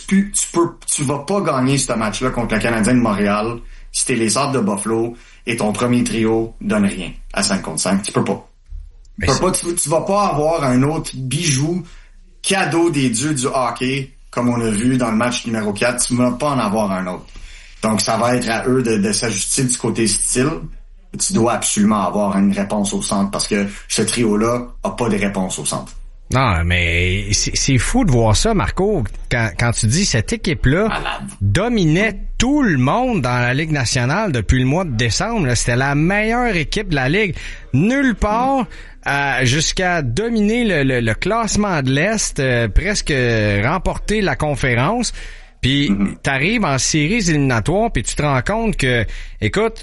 tu vas pas gagner ce match-là contre le Canadien de Montréal si t'es les Sabres de Buffalo et ton premier trio donne rien à 5 contre 5. Tu peux pas. Tu vas pas avoir un autre bijou cadeau des dieux du hockey comme on a vu dans le match numéro 4. Tu vas pas en avoir un autre. Donc, ça va être à eux de s'ajuster du côté style. Tu dois absolument avoir une réponse au centre parce que ce trio-là a pas de réponse au centre. Non, mais c'est fou de voir ça, Marco, quand tu dis cette équipe-là dominait tout le monde dans la Ligue nationale depuis le mois de décembre. Là. C'était la meilleure équipe de la Ligue. Nulle part jusqu'à dominer le classement de l'Est, presque remporter la conférence. Puis t'arrives en séries éliminatoires, puis tu te rends compte que, écoute,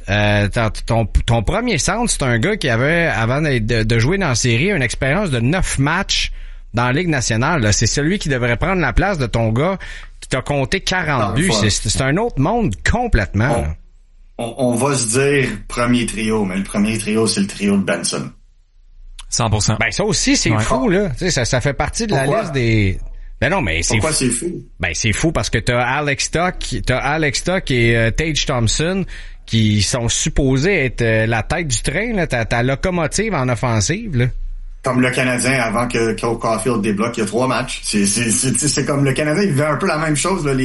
ton premier centre, c'est un gars qui avait, avant de jouer dans la série, une expérience de 9 matchs dans la Ligue nationale. Là. C'est celui qui devrait prendre la place de ton gars qui t'a compté 40 buts. C'est un autre monde complètement. On va se dire premier trio, mais le premier trio, c'est le trio de Benson. 100%. Ben ça aussi, c'est fou, là. Tu sais, ça fait partie de la liste des... Ben non, mais pourquoi c'est fou? Ben c'est fou parce que t'as Alex Stock et Tage Thompson qui sont supposés être la tête du train, là, ta locomotive en offensive, là. Comme le Canadien avant que Cole Caulfield débloque il y a 3 matchs. C'est comme le Canadien, il vivait un peu la même chose, là.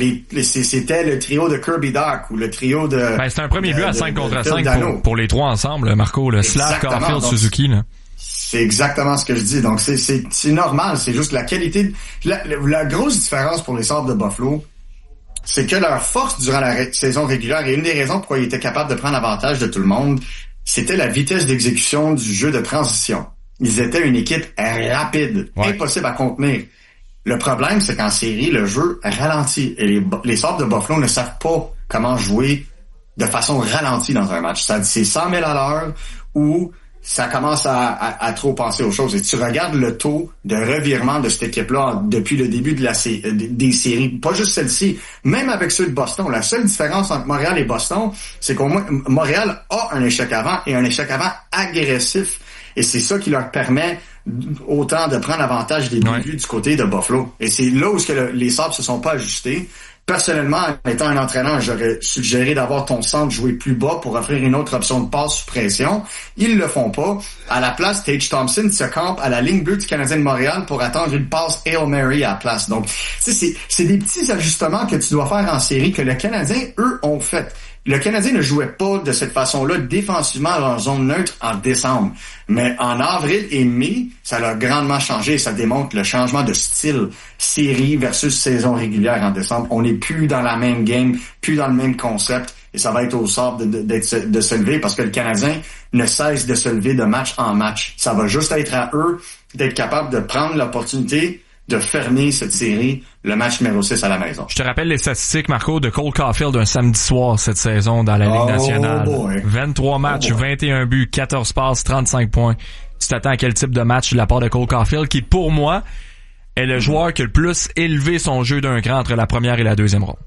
C'était le trio de Kirby Dach ou le trio de... Ben c'est un premier but à 5 contre 5 pour les trois ensemble, Marco, le Slav, Caulfield, Suzuki, là. C'est exactement ce que je dis. Donc, c'est normal. C'est juste la qualité. La grosse différence pour les Sabres de Buffalo, c'est que leur force durant la saison régulière, et une des raisons pourquoi ils étaient capables de prendre avantage de tout le monde, c'était la vitesse d'exécution du jeu de transition. Ils étaient une équipe rapide, impossible à contenir. Le problème, c'est qu'en série, le jeu ralentit. Et les Sabres de Buffalo ne savent pas comment jouer de façon ralentie dans un match. C'est 100 000 à l'heure ou ça commence à trop penser aux choses. Et tu regardes le taux de revirement de cette équipe-là depuis le début de des séries, pas juste celle-ci, même avec ceux de Boston. La seule différence entre Montréal et Boston, c'est qu'au moins Montréal a un échec avant et un échec avant agressif. Et c'est ça qui leur permet autant de prendre avantage des débuts du côté de Buffalo. Et c'est là où les Sabres se sont pas ajustés. Personnellement, en étant un entraîneur, j'aurais suggéré d'avoir ton centre jouer plus bas pour offrir une autre option de passe sous pression. Ils le font pas. À la place, Tage Thompson se campe à la ligne bleue du Canadien de Montréal pour attendre une passe Hail Mary à la place. Donc, c'est des petits ajustements que tu dois faire en série que le Canadien, eux, ont fait. Le Canadien ne jouait pas de cette façon-là défensivement en zone neutre en décembre. Mais en avril et mai, ça l'a grandement changé et ça démontre le changement de style série versus saison régulière en décembre. On n'est plus dans la même game, plus dans le même concept et ça va être au Sabres de se lever parce que le Canadien ne cesse de se lever de match en match. Ça va juste être à eux d'être capables de prendre l'opportunité de fermer cette série, le match numéro 6 à la maison. Je te rappelle les statistiques, Marco, de Cole Caulfield un samedi soir cette saison dans la Ligue nationale. Boy. 23 matchs, 21 buts, 14 passes, 35 points. Tu t'attends à quel type de match de la part de Cole Caulfield, qui, pour moi, est le joueur qui a le plus élevé son jeu d'un cran entre la première et la deuxième ronde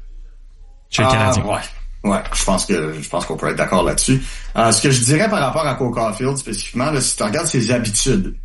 chez le Canadien. Ouais, je pense qu'on peut être d'accord là-dessus. Ce que je dirais par rapport à Cole Caulfield spécifiquement, là, si tu regardes ses habitudes,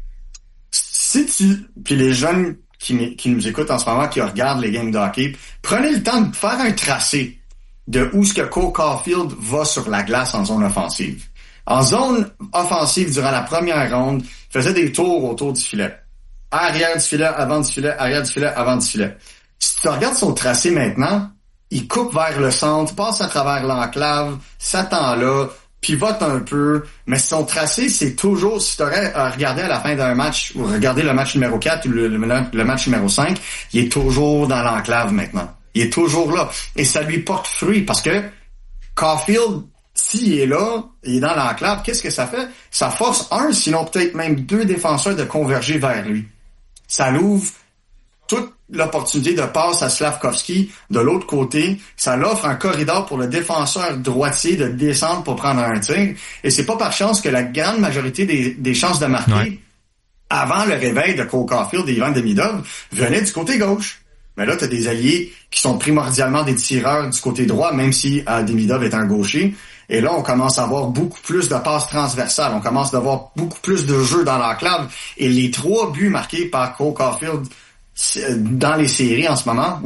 puis les jeunes qui nous écoutent en ce moment, qui regardent les games de hockey, prenez le temps de faire un tracé de où ce que Cole Caulfield va sur la glace en zone offensive. En zone offensive, durant la première ronde, il faisait des tours autour du filet. Arrière du filet, avant du filet, arrière du filet, avant du filet. Si tu regardes son tracé maintenant, il coupe vers le centre, passe à travers l'enclave, s'attend là, pivote un peu, mais son tracé, c'est toujours, si tu aurais regardé à la fin d'un match, ou regardé le match numéro 4 ou le match numéro 5, il est toujours dans l'enclave maintenant. Il est toujours là. Et ça lui porte fruit, parce que Caulfield, s'il est là, il est dans l'enclave, qu'est-ce que ça fait? Ça force un, sinon peut-être même 2 défenseurs de converger vers lui. Ça l'ouvre toute l'opportunité de passe à Slavkovski de l'autre côté. Ça l'offre un corridor pour le défenseur droitier de descendre pour prendre un tir. Et c'est pas par chance que la grande majorité des chances de marquer avant le réveil de Cole Caulfield et Ivan Demidov venaient du côté gauche. Mais là, tu as des alliés qui sont primordialement des tireurs du côté droit, même si Demidov est un gaucher. Et là, on commence à avoir beaucoup plus de passes transversales. On commence à avoir beaucoup plus de jeux dans l'enclave. Et les 3 buts marqués par Cole Caulfield dans les séries en ce moment,